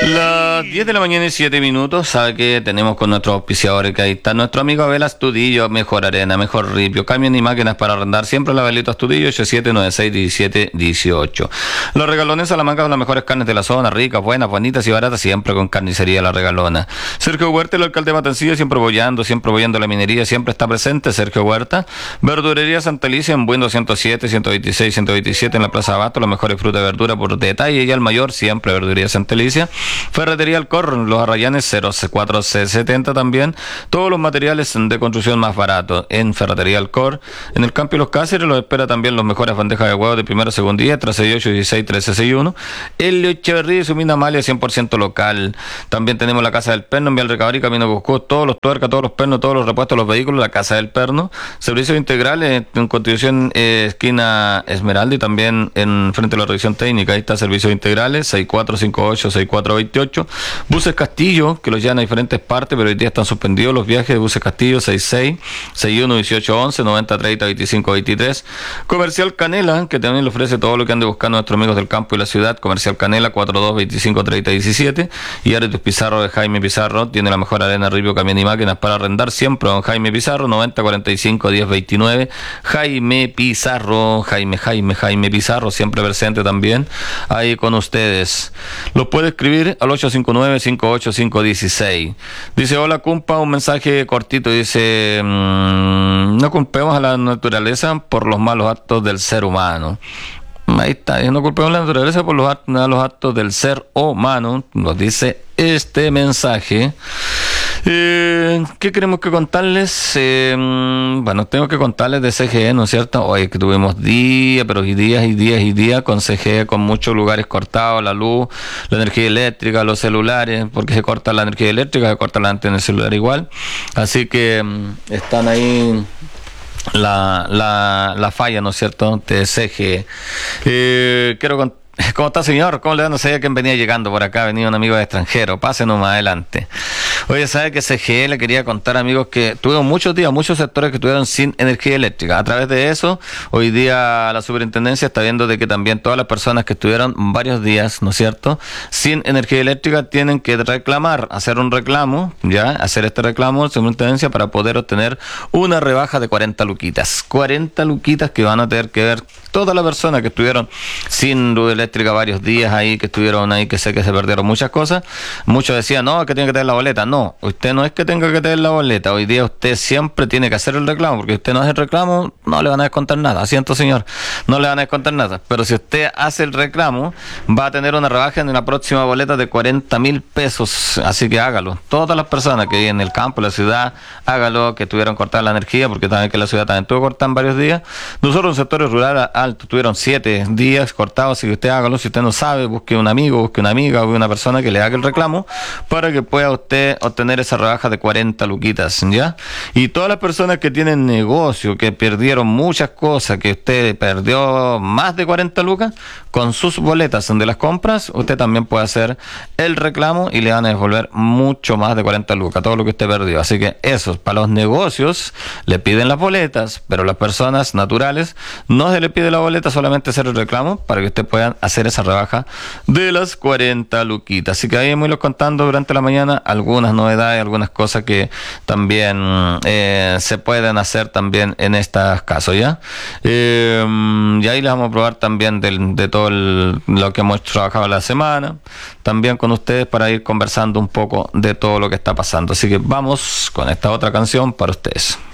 Las 10 de la mañana y 7 minutos, sabe que tenemos con nuestros auspiciadores, que ahí está nuestro amigo Abel Astudillo, Mejor Arena, Mejor Ripio, camión y máquinas para arrendar, siempre la Abelito Astudillo, 87961718. Los Regalones Salamanca son las mejores carnes de la zona, ricas, buenas, bonitas y baratas, siempre con Carnicería La Regalona. Sergio Huerta, el alcalde de Matancillo, siempre apoyando la minería, siempre está presente, Sergio Huerta. Verdurería Santa Alicia en Buen 207, 126, 127 en la Plaza Abasto, las mejores frutas y verduras por detalle y al mayor, siempre Verdurería Santa Alicia. Ferretería Alcor, Los Arrayanes 04C70 también, todos los materiales de construcción más baratos en Ferretería Alcor. En el Campo y Los Cáceres los espera también los mejores bandejas de huevos de primero, segundo día, 1368, 16, 1361. El Echeverría y su mina Amalia 100% local. También tenemos la Casa del Perno en Vial Recabar y Camino Cusco, todos los tuercas, todos los pernos, todos los repuestos, los vehículos, la Casa del Perno. Servicios integrales en Constitución esquina Esmeralda y también en frente a la revisión técnica, ahí está Servicios Integrales 6458, 6428. Buses Castillo, que los llevan a diferentes partes, pero hoy día están suspendidos los viajes de Buses Castillo, 66 61 18 11 90 30 25 23. Comercial Canela, que también le ofrece todo lo que ande buscando nuestros amigos del campo y la ciudad. Comercial Canela, 42 25 30 17. Y Aretes Pizarro de Jaime Pizarro, tiene la mejor arena, ripio, camión y máquinas para arrendar, siempre con Jaime Pizarro, 90 45 10 29. Jaime Pizarro, Jaime Pizarro, siempre presente también ahí con ustedes. Los puede escribir al 859-585-16. Dice: hola cumpa, un mensaje cortito, dice: no culpemos a la naturaleza por los malos actos del ser humano. Ahí está, no culpemos a la naturaleza por los actos del ser humano, nos dice este mensaje. ¿Qué queremos que contarles? Bueno, tengo que contarles de CGE, ¿no es cierto? Hoy que tuvimos días con CGE, con muchos lugares cortados, la luz, la energía eléctrica, los celulares, porque se corta la energía eléctrica, se corta la antena del celular igual. Así que están ahí la falla, ¿no es cierto?, de CGE. Quiero contar. ¿Cómo está, señor? ¿Cómo le da? No sabía quién venía llegando por acá. Venía un amigo de extranjero. Pásenos más adelante. Oye, ¿sabe que CGE le quería contar, amigos, que tuvieron muchos días, muchos sectores que estuvieron sin energía eléctrica? A través de eso, hoy día la superintendencia está viendo de que también todas las personas que estuvieron varios días, ¿no es cierto?, sin energía eléctrica tienen que reclamar, hacer un reclamo, hacer este reclamo de superintendencia para poder obtener una rebaja de 40 luquitas. 40 luquitas que van a tener que ver todas las personas que estuvieron sin luz eléctrica varios días ahí, que estuvieron ahí, que sé que se perdieron muchas cosas. Muchos decían, no, que tiene que tener la boleta. No, usted no es que tenga que tener la boleta. Hoy día usted siempre tiene que hacer el reclamo, porque usted no hace el reclamo, no le van a descontar nada. Siento, señor, no le van a descontar nada. Pero si usted hace el reclamo, va a tener una rebaja en la próxima boleta de 40,000 pesos. Así que hágalo. Todas las personas que viven en el campo, en la ciudad, hágalo, que tuvieron cortada la energía, porque también que la ciudad también tuvo cortada en varios días. Nosotros en sectores rurales altos tuvieron 7 días cortados, así que usted hágalo. Si usted no sabe, busque un amigo, busque una amiga, busque una persona que le haga el reclamo para que pueda usted obtener esa rebaja de 40 luquitas, ¿ya? Y todas las personas que tienen negocio, que perdieron muchas cosas, que usted perdió más de 40 lucas, con sus boletas de las compras, usted también puede hacer el reclamo y le van a devolver mucho más de 40 lucas, todo lo que usted perdió. Así que eso, para los negocios le piden las boletas, pero las personas naturales no se le pide la boleta, solamente hacer el reclamo para que usted pueda hacer esa rebaja de las 40 luquitas. Así que ahí me lo contando durante la mañana algunas novedades, algunas cosas que también se pueden hacer también en estos casos, ¿ya? Y ahí les vamos a probar también de todo lo que hemos trabajado la semana, también con ustedes para ir conversando un poco de todo lo que está pasando. Así que vamos con esta otra canción para ustedes.